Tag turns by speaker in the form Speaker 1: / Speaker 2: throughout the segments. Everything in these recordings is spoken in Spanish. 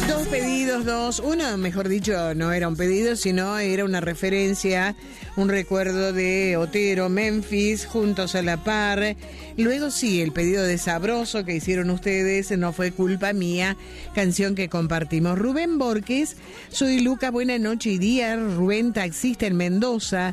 Speaker 1: Dos pedidos, dos. Uno, mejor dicho, no era un pedido, sino era una referencia, un recuerdo de Otero, Memphis, Juntos a la Par. Luego sí, el pedido de Sabroso que hicieron ustedes, No fue culpa mía, canción que compartimos. Rubén Borges, soy Luca, buena noche y día. Rubén, taxista en Mendoza,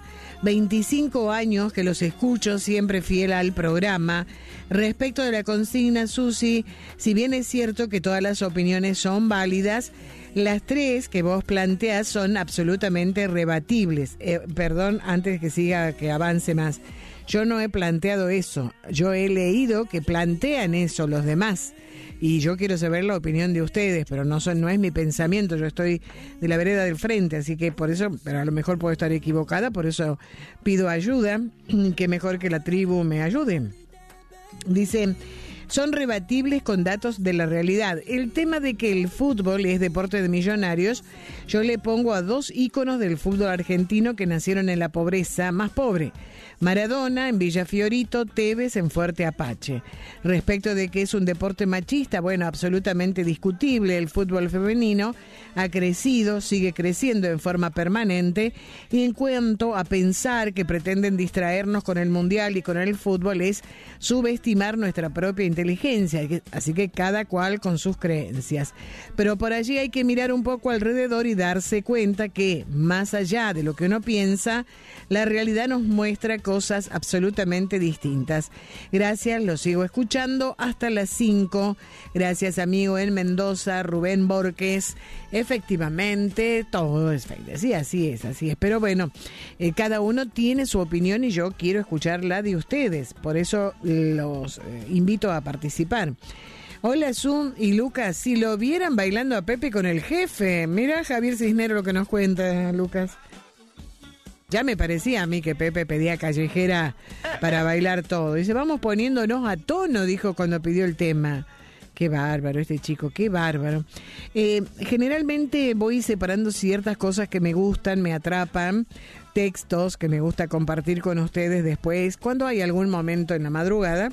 Speaker 1: 25 años que los escucho, siempre fiel al programa. Respecto de la consigna, Susi, si bien es cierto que todas las opiniones son válidas, las tres que vos planteás son absolutamente rebatibles. Perdón, antes que siga, que avance más. Yo no he planteado eso. Yo he leído que plantean eso los demás. Y yo quiero saber la opinión de ustedes, pero no es mi pensamiento. Yo estoy de la vereda del frente, así que por eso, pero a lo mejor puedo estar equivocada, por eso pido ayuda, que mejor que la tribu me ayude. Dice, son rebatibles con datos de la realidad. El tema de que el fútbol es deporte de millonarios, yo le pongo a dos íconos del fútbol argentino que nacieron en la pobreza más pobre. Maradona en Villa Fiorito, Tevez en Fuerte Apache. Respecto de que es un deporte machista, bueno, absolutamente discutible. El fútbol femenino ha crecido, sigue creciendo en forma permanente. Y en cuanto a pensar que pretenden distraernos con el mundial y con el fútbol, es subestimar nuestra propia inteligencia. Así que cada cual con sus creencias. Pero por allí hay que mirar un poco alrededor y darse cuenta que, más allá de lo que uno piensa, la realidad nos muestra cosas absolutamente distintas. Gracias, lo sigo escuchando hasta las 5. Gracias, amigo en Mendoza, Rubén Borges. Efectivamente, todo es fake. Sí, así es. Pero bueno, cada uno tiene su opinión y yo quiero escuchar la de ustedes. Por eso los invito a participar. Hola, Zoom y Lucas. Si lo vieran bailando a Pepe con el jefe. Mira, Javier Cisnero, lo que nos cuenta, Lucas. Ya me parecía a mí que Pepe pedía callejera para bailar todo. Dice, vamos poniéndonos a tono, dijo cuando pidió el tema. Qué bárbaro este chico, qué bárbaro. Generalmente voy separando ciertas cosas que me gustan, me atrapan, textos que me gusta compartir con ustedes después, cuando hay algún momento en la madrugada.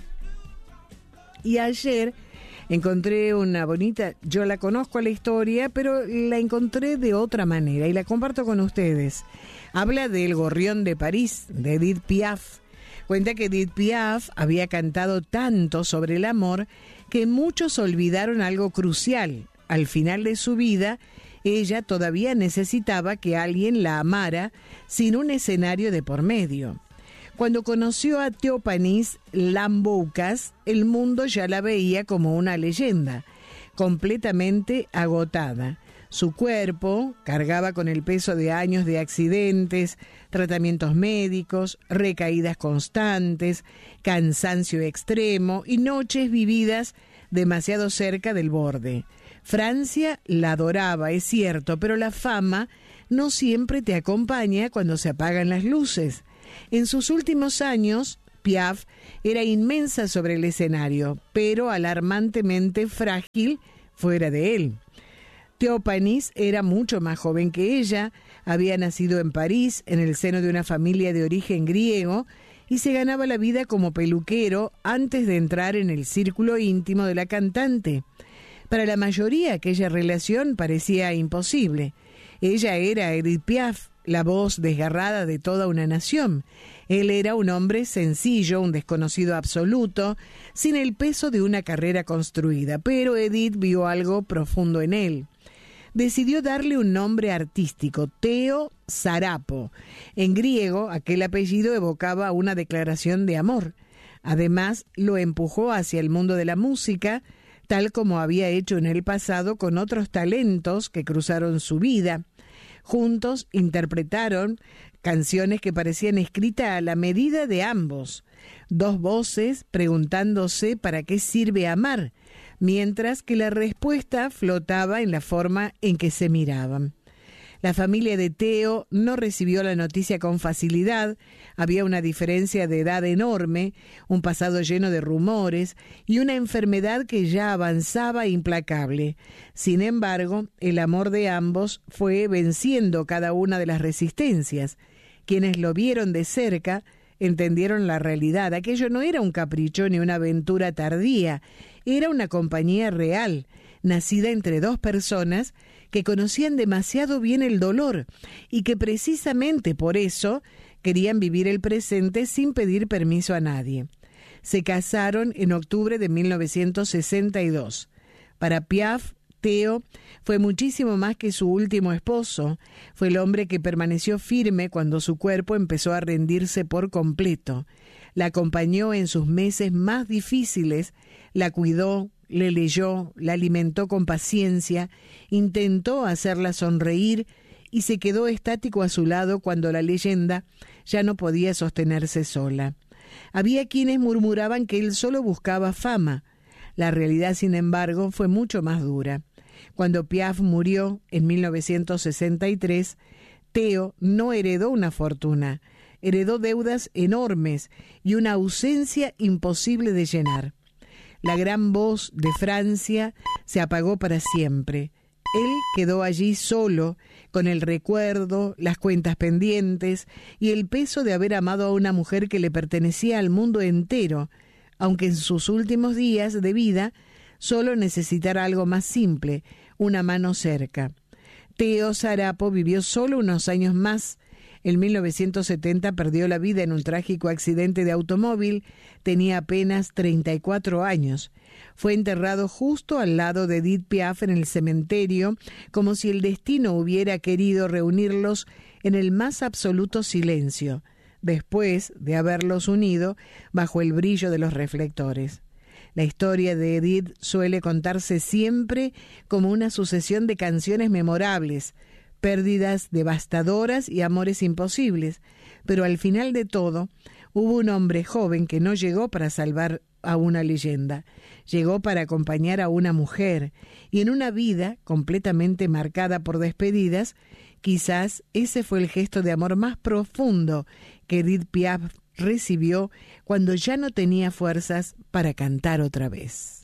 Speaker 1: Y ayer encontré una bonita, yo la conozco a la historia, pero la encontré de otra manera y la comparto con ustedes. Habla del Gorrión de París, de Edith Piaf. Cuenta que Edith Piaf había cantado tanto sobre el amor que muchos olvidaron algo crucial. Al final de su vida, ella todavía necesitaba que alguien la amara sin un escenario de por medio. Cuando conoció a Teopanís Lamboucas, el mundo ya la veía como una leyenda, completamente agotada. Su cuerpo cargaba con el peso de años de accidentes, tratamientos médicos, recaídas constantes, cansancio extremo y noches vividas demasiado cerca del borde. Francia la adoraba, es cierto, pero la fama no siempre te acompaña cuando se apagan las luces. En sus últimos años, Piaf era inmensa sobre el escenario, pero alarmantemente frágil fuera de él. Teopanís era mucho más joven que ella, había nacido en París, en el seno de una familia de origen griego, y se ganaba la vida como peluquero antes de entrar en el círculo íntimo de la cantante. Para la mayoría, aquella relación parecía imposible. Ella era Edith Piaf, la voz desgarrada de toda una nación. Él era un hombre sencillo, un desconocido absoluto, sin el peso de una carrera construida, pero Edith vio algo profundo en él. Decidió darle un nombre artístico, Teo Sarapo. En griego, aquel apellido evocaba una declaración de amor. Además, lo empujó hacia el mundo de la música, tal como había hecho en el pasado con otros talentos que cruzaron su vida. Juntos interpretaron canciones que parecían escritas a la medida de ambos. Dos voces preguntándose para qué sirve amar, mientras que la respuesta flotaba en la forma en que se miraban. La familia de Teo no recibió la noticia con facilidad, había una diferencia de edad enorme, un pasado lleno de rumores y una enfermedad que ya avanzaba implacable. Sin embargo, el amor de ambos fue venciendo cada una de las resistencias. Quienes lo vieron de cerca entendieron la realidad. Aquello no era un capricho ni una aventura tardía, era una compañía real. nacida entre dos personas que conocían demasiado bien el dolor y que precisamente por eso querían vivir el presente sin pedir permiso a nadie. Se casaron en octubre de 1962. Para Piaf, Theo fue muchísimo más que su último esposo. Fue el hombre que permaneció firme cuando su cuerpo empezó a rendirse por completo. La acompañó en sus meses más difíciles, la cuidó, le leyó, la alimentó con paciencia, intentó hacerla sonreír y se quedó estático a su lado cuando la leyenda ya no podía sostenerse sola. Había quienes murmuraban que él solo buscaba fama. La realidad, sin embargo, fue mucho más dura. Cuando Piaf murió en 1963, Theo no heredó una fortuna, heredó deudas enormes y una ausencia imposible de llenar. La gran voz de Francia se apagó para siempre. Él quedó allí solo, con el recuerdo, las cuentas pendientes y el peso de haber amado a una mujer que le pertenecía al mundo entero, aunque en sus últimos días de vida solo necesitara algo más simple, una mano cerca. Theo Sarapo vivió solo unos años más. En 1970 perdió la vida en un trágico accidente de automóvil. Tenía apenas 34 años. Fue enterrado justo al lado de Edith Piaf en el cementerio, como si el destino hubiera querido reunirlos en el más absoluto silencio, después de haberlos unido bajo el brillo de los reflectores. La historia de Edith suele contarse siempre como una sucesión de canciones memorables, pérdidas devastadoras y amores imposibles, pero al final de todo hubo un hombre joven que no llegó para salvar a una leyenda, llegó para acompañar a una mujer, y en una vida completamente marcada por despedidas, quizás ese fue el gesto de amor más profundo que Edith Piaf recibió cuando ya no tenía fuerzas para cantar otra vez.